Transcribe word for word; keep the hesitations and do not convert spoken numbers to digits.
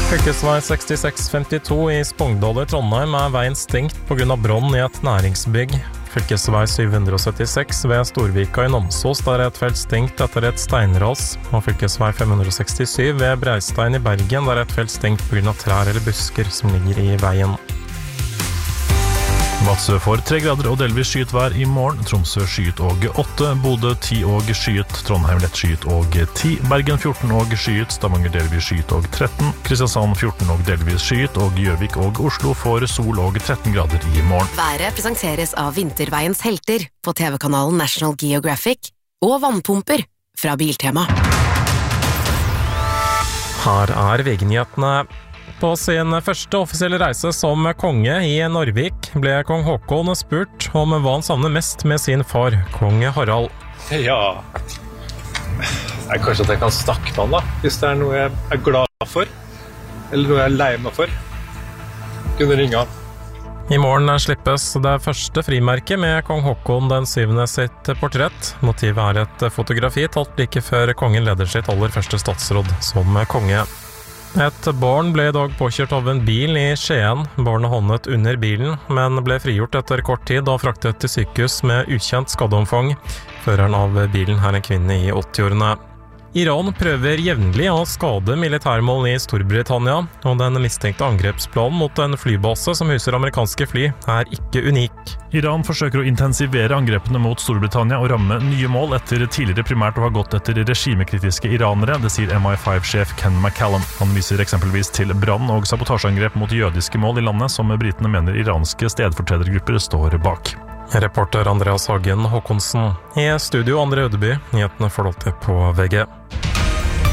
Fylkesvei sekstiseks femtito i Spongdal i Trondheim er veien stengt på grunn av brann i et næringsbygg. Fylkesvei syv syttiseks ved Storvika i Namsos der er et felt stengt etter et steinras, og fylkesvei fem sekstisju ved Breistein i Bergen der er et felt stengt på grunn av trær eller busker som ligger i veien. Vadsø får tre grader og delvis skyet vær i morgen. Tromsø skyet og åtte, Bodø ti og skyet, Trondheim lett skyet og ti, Bergen fjorten og skyet, Stavanger delvis skyet og tretten, Kristiansand fjorten og delvis skyet, og Gjøvik og Oslo får sol og tretten grader i morgen. Været presenteres av Vinterveiens helter på T V-kanalen National Geographic og vannpumper fra Biltema. Her er V G-nyhetene. På sin første offisielle reise som konge i Narvik ble kong Håkon spurt om hva han savner mest med sin far, kong Harald. Ja, det er kanskje at jeg kan snakke med han da, hvis det er noe jeg er glad for, eller noe jeg er lei meg for. Kunne ringe han. I morgen slippes det første frimerket med kong Håkon den syvende sitt portrett. Motivet er et fotografi tatt like før kongen leder sitt aller første statsråd som konge. Et barn ble i dag påkjørt av en bil i Skien. Barnet havnet under bilen, men ble frigjort etter kort tid og fraktet til sykehus med ukjent skadeomfang. Føreren av bilen er en kvinne i åtti-årene. Iran prøver jevnlig å skade militærmål i Storbritannia, og den mistenkte angrepsplanen mot en flybase som huser amerikanske fly er ikke unik. Iran forsøker å intensivere angrepene mot Storbritannia og ramme nye mål etter tidligere primært å ha gått etter regimekritiske iranere, det sier M I fem-sjef Ken McCallum. Han viser eksempelvis til brann- og sabotasjeangrep mot jødiske mål i landet som britene mener iranske stedfortredergrupper står bak. Reporter Andreas Hagen Håkonsen. I studio Andre Ødeby, nyhetene får du alltid på V G.